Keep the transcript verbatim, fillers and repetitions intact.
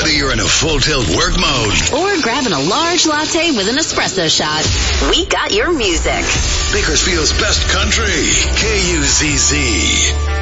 Whether you're in a full tilt work mode or grabbing a large latte with an espresso shot, we got your music. Bakersfield's best country, K U Z Z.